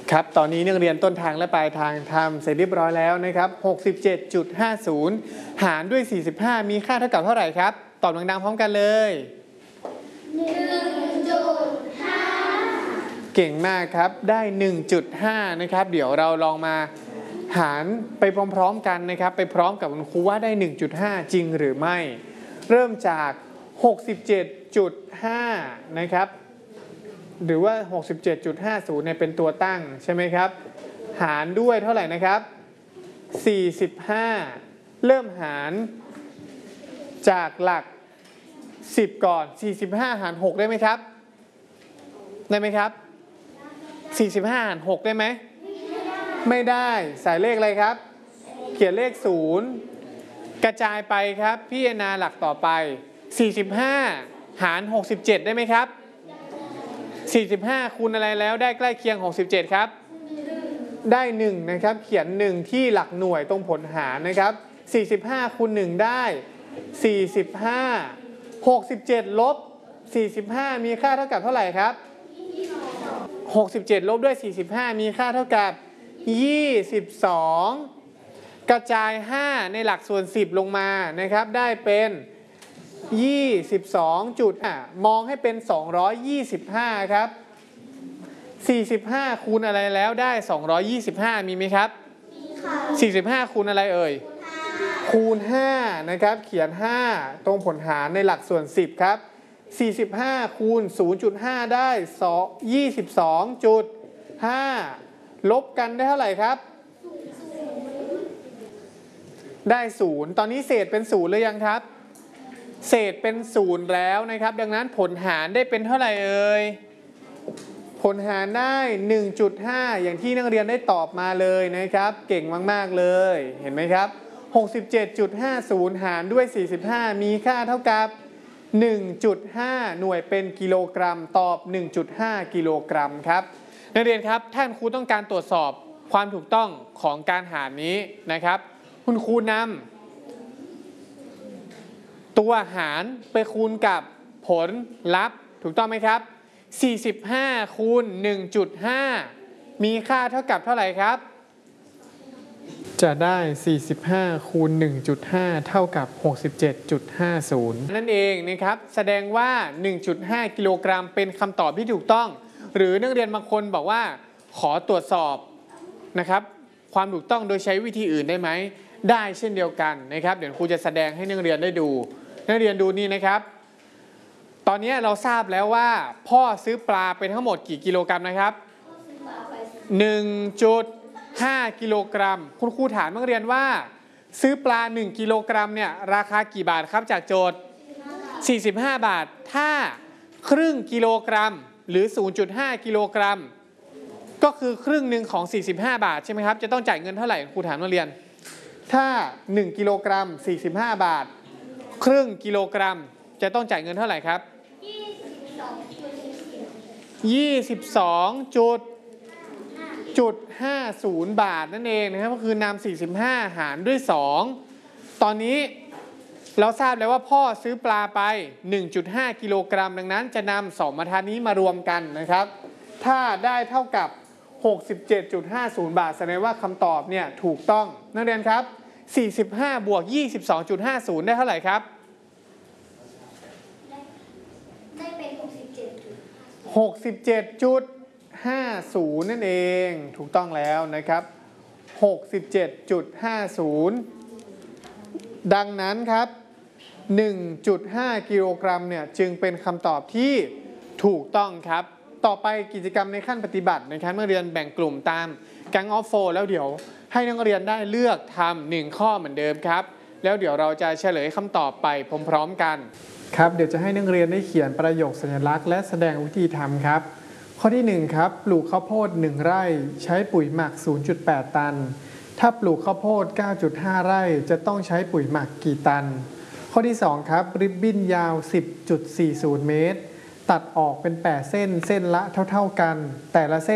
ครับตอนนี้นักเรียนต้นทางและปลายทางทำเสร็จเรียบร้อยแล้วนะครับ 67.50 หารด้วย 45 มีค่าเท่ากับเท่าไหร่ครับตอบดังๆพร้อมกันเลย 1.5 เก่งมากครับได้ 1.5 นะครับเดี๋ยวเราลองมาหารไปพร้อมๆกันนะครับไปพร้อมกับคุณครูว่าได้ 1.5 จริงหรือไม่เริ่มจาก 67.5 นะครับหรือว่า 67.50 เนี่ยเป็นตัวตั้งใช่ไหมครับหารด้วยเท่าไหร่นะครับ45เริ่มหารจากหลัก10ก่อน45หาร6ได้ไหมครับได้ไหมครับ45หาร6ได้ไหมไม่ได้ใส่เลขอะไรครับเขียนเลข0กระจายไปครับพิจารณาหลักต่อไป45หาร67ได้ไหมครับ45คูณอะไรแล้วได้ใกล้เคียง67ครับได้1นะครับเขียน1ที่หลักหน่วยตรงผลหารนะครับ45คูณ1ได้45 67ลบ45มีค่าเท่ากับเท่าไหร่ครับ67ลบด้วย45มีค่าเท่ากับ22กระจาย5ในหลักส่วน10ลงมานะครับได้เป็น22จุดมองให้เป็น225ครับ45คูณอะไรแล้วได้225มีไหมครับ45คูณอะไรเอ่ยคูณ5นะครับเขียน5ตรงผลหารในหลักส่วน10ครับ45คูณ 0.5 ได้22.5 ลบกันได้เท่าไหร่ครับได้0ตอนนี้เศษเป็น0เลยยังครับเศษเป็น0แล้วนะครับดังนั้นผลหารได้เป็นเท่าไหร่เอ่ยผลหารได้ 1.5 อย่างที่นักเรียนได้ตอบมาเลยนะครับเก่งมากๆเลยเห็นไหมครับ 67.50 หารด้วย45มีค่าเท่ากับ 1.5 หน่วยเป็นกิโลกรัมตอบ 1.5 กิโลกรัมครับนักเรียนครับท่านครูต้องการตรวจสอบความถูกต้องของการหารนี้นะครับคุณครูนำตัวหารไปคูณกับผลลัพธ์ถูกต้องไหมครับ45คูณ 1.5 มีค่าเท่ากับเท่าไหร่ครับจะได้45คูณ 1.5 เท่ากับ 67.50 นั่นเองนะครับแสดงว่า 1.5 กิโลกรัมเป็นคำตอบที่ถูกต้องหรือนักเรียนบางคนบอกว่าขอตรวจสอบนะครับความถูกต้องโดยใช้วิธีอื่นได้ไหมได้เช่นเดียวกันนะครับเดี๋ยวครูจะแสดงให้นักเรียนได้ดูนักเรียนดูนี่นะครับตอนนี้เราทราบแล้วว่าพ่อซื้อปลาไปทั้งหมดกี่กิโลกรัมนะครับ 1.5 กิโลกรัมคุณครูถามนักเรียนว่าซื้อปลา1กิโลกรัมเนี่ยราคากี่บาทครับจากโจทย์45 บาทถ้าครึ่งกิโลกรัมหรือ 0.5 กิโลกรัมก็คือครึ่งหนึ่งของ45 บาทใช่ไหมครับจะต้องจ่ายเงินเท่าไหร่ครูถามนักเรียนถ้า1กิโลกรัม45 บาทครึ่งกิโลกรัมจะต้องจ่ายเงินเท่าไหร่ครับ22.50 บาทนั่นเองนะครับก็คือนำ45หารด้วย2ตอนนี้เราทราบแล้วว่าพ่อซื้อปลาไป 1.5 กิโลกรัมดังนั้นจะนำ2บรรทัดนี้มารวมกันนะครับถ้าได้เท่ากับ 67.50 บาทแสดงว่าคำตอบเนี่ยถูกต้องนักเรียนครับ45บวก 22.50 ได้เท่าไหร่ครับได้เป็น67.50 นั่นเองถูกต้องแล้วนะครับ 67.50 ดังนั้นครับ 1.5 กิโลกรัมเนี่ยจึงเป็นคำตอบที่ถูกต้องครับต่อไปกิจกรรมในขั้นปฏิบัตินะครับนักเรียนแบ่งกลุ่มตามแก๊งออฟโฟแล้วเดี๋ยวให้นักเรียนได้เลือกทำ1ข้อเหมือนเดิมครับแล้วเดี๋ยวเราจะเฉลยคำตอบไปพร้อมๆกันครับเดี๋ยวจะให้นักเรียนได้เขียนประโยคสัญลักษณ์และแสดงวิธีทำครับข้อที่1ครับปลูกข้าวโพด1ไร่ใช้ปุ๋ยหมัก 0.8 ตันถ้าปลูกข้าวโพด 9.5 ไร่จะต้องใช้ปุ๋ยหมักกี่ตันข้อที่2ครับริบบิ้นยาว 10.40 เมตรตัดออกเป็น8เส้นเส้นละเท่าๆกันแต่ละเส้น